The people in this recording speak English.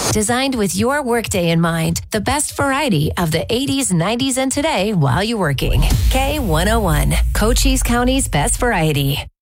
Designed with your workday in mind, the best variety of the 80s, 90s, and today while you're working. K101, Cochise County's best variety.